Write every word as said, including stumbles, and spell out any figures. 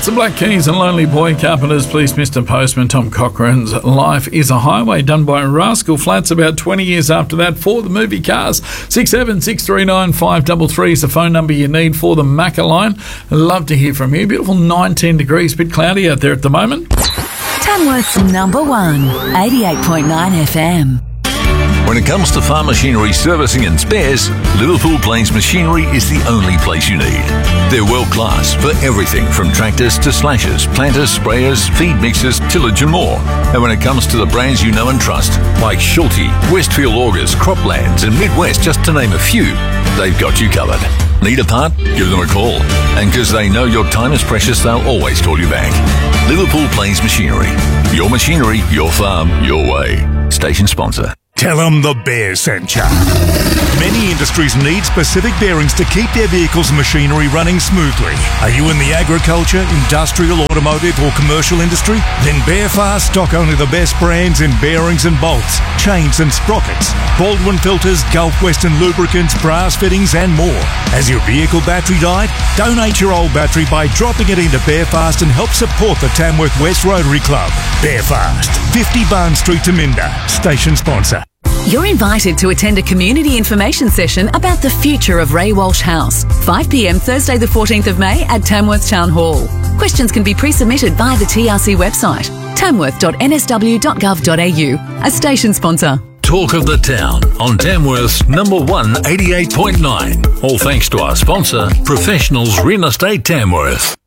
the Black Keys and Lonely Boy Carpenters. Please, Mister Postman. Tom Cochrane's Life is a Highway, done by Rascal Flatts about twenty years after that for the movie Cars. six seven six three nine five three three is the phone number you need for the Macca line. Love to hear from you. Beautiful nineteen degrees, bit cloudy out there at the moment. Tamworth's number one, eighty-eight point nine F M. When it comes to farm machinery servicing and spares, Liverpool Plains Machinery is the only place you need. They're world class for everything from tractors to slashers, planters, sprayers, feed mixers, tillage and more. And when it comes to the brands you know and trust, like Schulte, Westfield Augers, Croplands and Midwest, just to name a few, they've got you covered. Need a part? Give them a call. And because they know your time is precious, they'll always call you back. Liverpool Plains Machinery. Your machinery, your farm, your way. Station sponsor. Tell them the Bear sent ya. Many industries need specific bearings to keep their vehicles and machinery running smoothly. Are you in the agriculture, industrial, automotive or commercial industry? Then Bearfast stock only the best brands in bearings and bolts, chains and sprockets, Baldwin filters, Gulf Western lubricants, brass fittings and more. Has your vehicle battery died? Donate your old battery by dropping it into Bearfast and help support the Tamworth West Rotary Club. Bearfast, fifty Barn Street, Taminda. Station sponsor. You're invited to attend a community information session about the future of Ray Walsh House. five p m Thursday the fourteenth of May at Tamworth Town Hall. Questions can be pre-submitted via the T R C website, tamworth dot n s w dot gov dot a u. A station sponsor. Talk of the Town on Tamworth's number one eighty-eight point nine. All thanks to our sponsor, Professionals Real Estate Tamworth.